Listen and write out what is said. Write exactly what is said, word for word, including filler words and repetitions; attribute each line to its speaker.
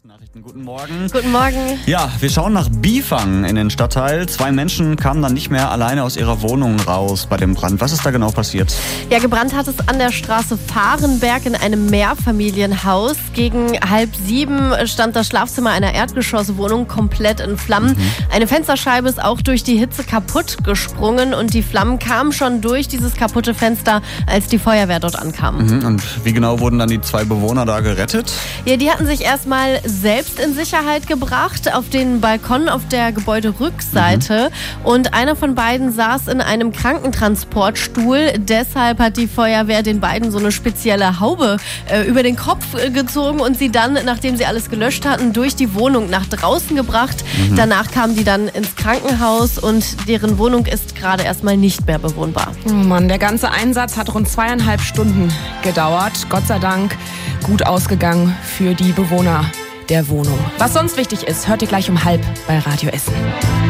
Speaker 1: Nachrichten. Guten Morgen.
Speaker 2: Guten Morgen.
Speaker 1: Ja, wir schauen nach Bifang in den Stadtteil. Zwei Menschen kamen dann nicht mehr alleine aus ihrer Wohnung raus bei dem Brand. Was ist da genau passiert?
Speaker 2: Ja, gebrannt hat es an der Straße Fahrenberg in einem Mehrfamilienhaus. Gegen halb sieben stand das Schlafzimmer einer Erdgeschosswohnung komplett in Flammen. Mhm. Eine Fensterscheibe ist auch durch die Hitze kaputt gesprungen und die Flammen kamen schon durch dieses kaputte Fenster, als die Feuerwehr dort ankam.
Speaker 1: Mhm. Und wie genau wurden dann die zwei Bewohner da gerettet?
Speaker 2: Ja, die hatten sich erstmal selbst in Sicherheit gebracht auf den Balkon auf der Gebäuderückseite. Mhm. Und einer von beiden saß in einem Krankentransportstuhl. Deshalb hat die Feuerwehr den beiden so eine spezielle Haube äh, über den Kopf äh, gezogen und sie dann, nachdem sie alles gelöscht hatten, durch die Wohnung nach draußen gebracht. Mhm. Danach kamen die dann ins Krankenhaus und deren Wohnung ist gerade erstmal nicht mehr bewohnbar.
Speaker 3: Oh Mann, der ganze Einsatz hat rund zweieinhalb Stunden gedauert. Gott sei Dank gut ausgegangen für die Bewohner der Wohnung. Was sonst wichtig ist, hört ihr gleich um halb bei Radio Essen.